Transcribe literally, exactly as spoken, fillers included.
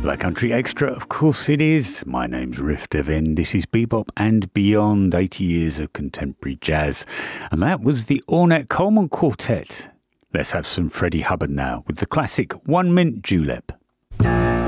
Black Country Extra, of course it is. My name's Riff Devin. This is Bebop and Beyond, eighty years of contemporary jazz. And that was the Ornette Coleman Quartet. Let's have some Freddie Hubbard now with the classic One Mint Julep.